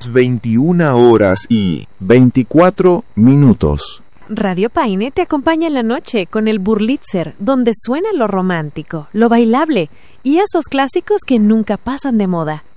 21:24. Radio Paine te acompaña en la noche con el Burlitzer, donde suena lo romántico, lo bailable y esos clásicos que nunca pasan de moda.